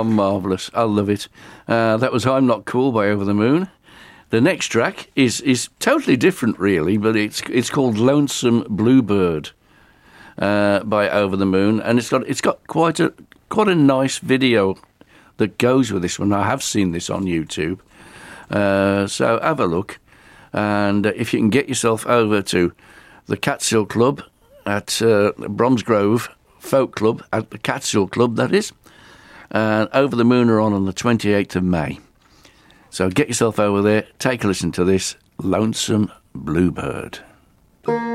marvellous. I love it. That was I'm Not Cool by Over the Moon. The next track is totally different, really, but it's called Lonesome Bluebird by Over the Moon, and it's got quite a nice video that goes with this one. I have seen this on YouTube, so have a look. And if you can get yourself over to the Catshill Club at Bromsgrove Folk Club, at the Catshill Club, that is, Over the Moon are on the 28th of May. So get yourself over there, take a listen to this, Lonesome Bluebird.